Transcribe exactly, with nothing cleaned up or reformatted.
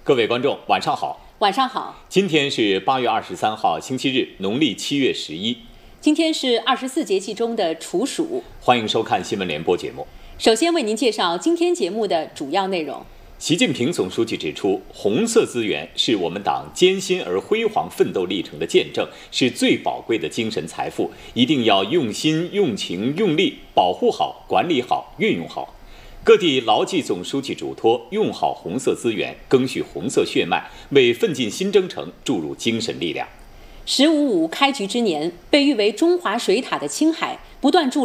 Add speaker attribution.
Speaker 1: 各位观众，晚上好。
Speaker 2: 晚上好。
Speaker 1: 今天是八月二十三号，星期日，农历七月十一。
Speaker 2: 今天是二十四节气中的处暑。
Speaker 1: 欢迎收看新闻联播节目。
Speaker 2: 首先为您介绍今天节目的主要内容。
Speaker 1: 习近平总书记指出，红色资源是我们党艰辛而辉煌奋斗历程的见证，是最宝贵的精神财富，一定要用心、用情、用力保护好、管理好、运用好。各地牢记总书记嘱托，用好红色资源，赓续红色血脉，为奋进新征程注入精神力量。
Speaker 2: 十五五开局之年，被誉为中华水塔的青海，不断筑